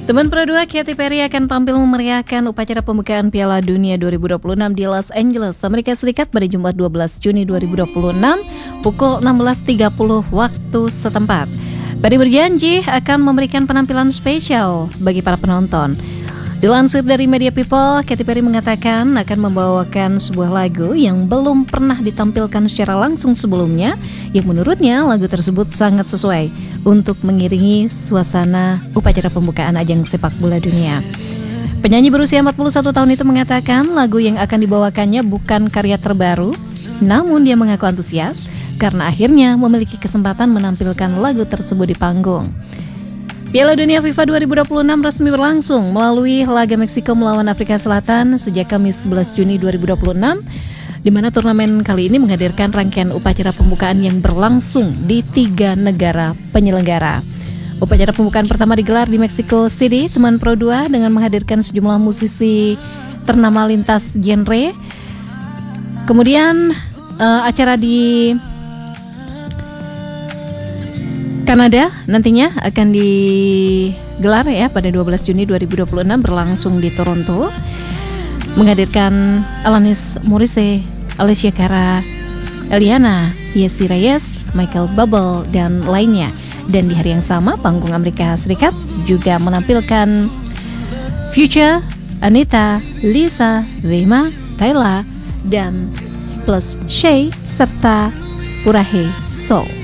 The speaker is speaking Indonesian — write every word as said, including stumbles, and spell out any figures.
Teman Pro dua Katy Perry akan tampil memeriahkan upacara pembukaan Piala Dunia dua ribu dua puluh enam di Los Angeles, Amerika Serikat pada Jumat dua belas Juni dua ribu dua puluh enam pukul enam belas tiga puluh waktu setempat. Perry berjanji akan memberikan penampilan spesial bagi para penonton. Dilansir dari Media People, Katy Perry mengatakan akan membawakan sebuah lagu yang belum pernah ditampilkan secara langsung sebelumnya, yang menurutnya lagu tersebut sangat sesuai untuk mengiringi suasana upacara pembukaan ajang sepak bola dunia. Penyanyi berusia empat puluh satu tahun itu mengatakan lagu yang akan dibawakannya bukan karya terbaru, namun dia mengaku antusias karena akhirnya memiliki kesempatan menampilkan lagu tersebut di panggung. Piala Dunia FIFA dua ribu dua puluh enam resmi berlangsung melalui laga Meksiko melawan Afrika Selatan sejak Kamis sebelas Juni dua ribu dua puluh enam, di mana turnamen kali ini menghadirkan rangkaian upacara pembukaan yang berlangsung di tiga negara penyelenggara. Upacara pembukaan pertama digelar di Mexico City, teman Pro dua dengan menghadirkan sejumlah musisi ternama lintas genre. Kemudian uh, acara di Kanada nantinya akan digelar ya pada dua belas Juni dua ribu dua puluh enam, berlangsung di Toronto, menghadirkan Alanis Morissette, Alessia Cara, Eliana, Yessi Reyes, Michael Bublé dan lainnya. Dan di hari yang sama panggung Amerika Serikat juga menampilkan Future, Anita, Lisa, Rema, Tyla dan plus Shay serta Purahe Soul.